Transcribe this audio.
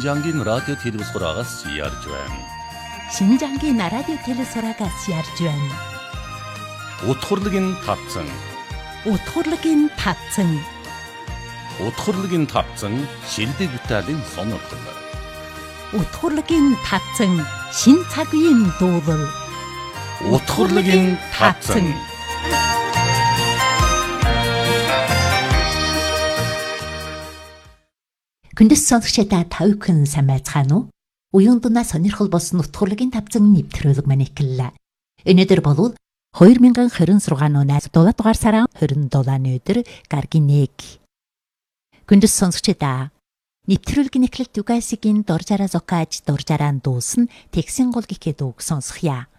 신장긴 라디오 телевизорагаас ярьж байна. 신장긴 라디오 телевизорагаас ярьж байна. Утгурлыгийн тавцан. Утгурлыгийн тавцан. Утгурлыгийн тавцан шилдэг Италийн сонирхол. Утгурлыгийн тавцан шин цаг үеийн дуулал. Утгурлыгийн тавцан. Күндэс сонсогчдаа тав хүн сайн байцгаана уу? Уян дунаа сонирхол болсон утгурлыгийн тавцан нэвтрүүлэг маань эхэллээ. Өнөөдөр бол 2026 оны 7 дугаар сарын 27-ны өдөр гаргийн 1. Күндэс сонсогчдаа нэвтрүүлгийн эхлэлд Югасигийн Доржара зокааж доржараан дуусан тэгсэн гол гэхэд үг сонсхъя.